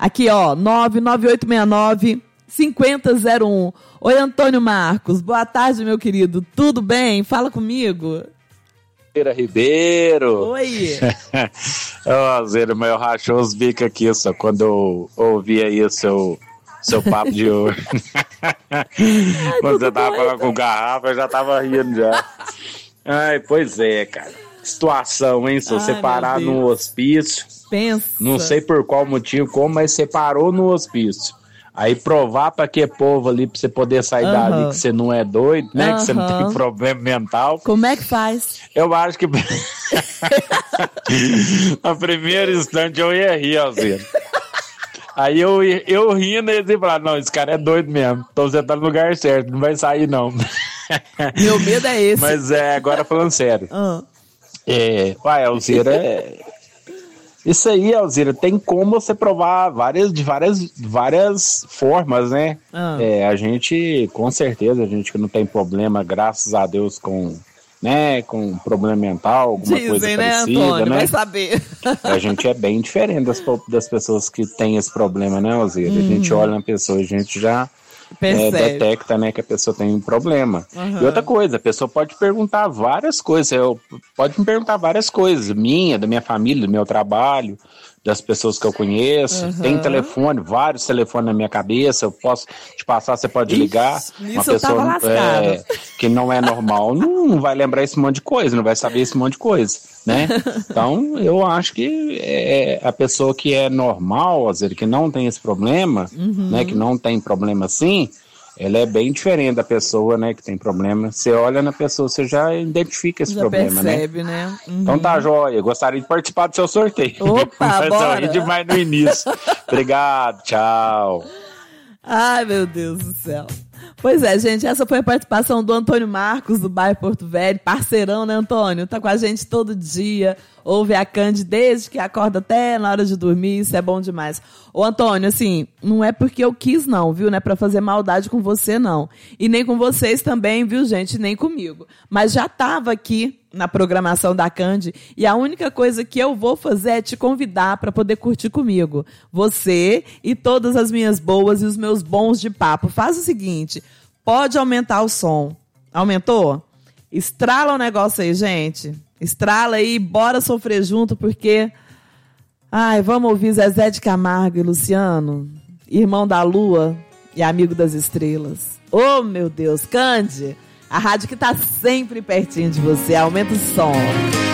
Aqui, ó, 99869-5001. Oi, Antônio Marcos. Boa tarde, meu querido. Tudo bem? Fala comigo. Ribeiro. Oi. Zero, mas eu rachou os bicos aqui só quando eu ouvi aí o seu papo de hoje. Quando você tava falando com o Garrafa, eu já tava rindo já. Ai, pois é, cara. Situação, hein? Se você parar no hospício, pensa. Não sei por qual motivo, mas você parou no hospício. Aí provar pra que povo ali, pra você poder sair dali que você não é doido, né? Que você não tem problema mental. Como é que faz? Eu acho que no primeiro instante eu ia rir, Alzira. Aí eu rindo e eles falaram, não, esse cara é doido mesmo. Então você tá no lugar certo, não vai sair não. Meu medo é esse. Mas agora falando sério. Alzira, isso aí, Alzira, tem como você provar de várias formas, né? A gente, com certeza, a gente que não tem problema, graças a Deus, com problema mental, alguma coisa parecida, né, Antônio? né? Vai saber. A gente é bem diferente das pessoas que têm esse problema, né, Alzira? A gente olha na pessoa e a gente já detecta, né, que a pessoa tem um problema. E outra coisa, a pessoa pode perguntar várias coisas, pode me perguntar várias coisas, da minha família, do meu trabalho, das pessoas que eu conheço. Tem telefone, vários telefones na minha cabeça, eu posso te passar, você pode ligar. Uma pessoa que não é normal não vai lembrar esse monte de coisa, não vai saber esse monte de coisa, né? Então, eu acho que a pessoa que é normal, às vezes, que não tem esse problema, né, que não tem problema assim, ela é bem diferente da pessoa, né, que tem problema. Você olha na pessoa, você já identifica esse problema, percebe, né? Então tá joia, eu gostaria de participar do seu sorteio. Opa, bora! Eu ri demais no início. Obrigado, tchau. Ai, meu Deus do céu. Pois é, gente, essa foi a participação do Antônio Marcos, do bairro Porto Velho, parceirão, né, Antônio? Tá com a gente todo dia, ouve a Cande desde que acorda até na hora de dormir, isso é bom demais. Ô, Antônio, assim, não é porque eu quis não, viu? Não é pra fazer maldade com você, não. E nem com vocês também, viu, gente? Nem comigo. Mas já tava aqui na programação da Cande e a única coisa que eu vou fazer é te convidar para poder curtir comigo. Você e todas as minhas boas e os meus bons de papo. Faz o seguinte, pode aumentar o som. Aumentou? Estrala o negócio aí, gente. Estrala aí, bora sofrer junto, porque... Ai, vamos ouvir Zezé de Camargo e Luciano, irmão da lua e amigo das estrelas. Oh, meu Deus, Cande, a rádio que tá sempre pertinho de você. Aumenta o som.